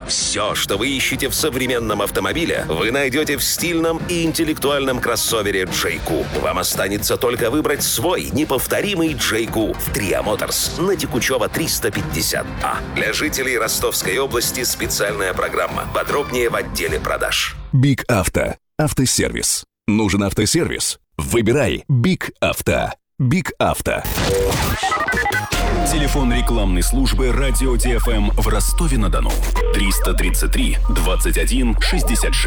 Все, что вы ищете в современном автомобиле, вы найдете в стильном и интеллектуальном кроссовере Джейку. Вам останется только выбрать свой неповторимый Джейку в Триа Моторс на Текучева 350А. Для жителей Ростовской области специальная программа. Подробнее в отделе продаж. Биг Авто. Автосервис. Нужен автосервис? Выбирай Биг Авто. Биг Авто. Телефон рекламной службы «Радио ТФМ» в Ростове-на-Дону. 333 21 66.